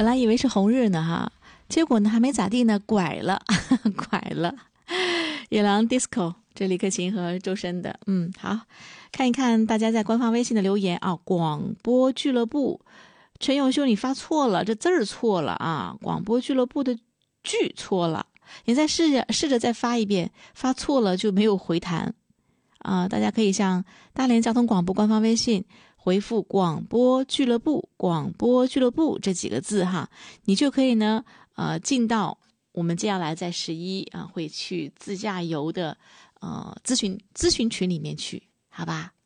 本来以为是红日呢哈，结果呢还没咋地呢，拐了拐了。野狼 disco， 这李克勤和周深的。好，看一看大家在官方微信的留言啊。广播俱乐部，陈永秀你发错了，这字儿错了啊，广播俱乐部的剧错了，你再试着再发一遍，发错了就没有回弹啊。大家可以向大连交通广播官方微信回复广播俱乐部这几个字哈，你就可以呢进到我们接下来在11会去自驾游的咨询群里面去，好吧。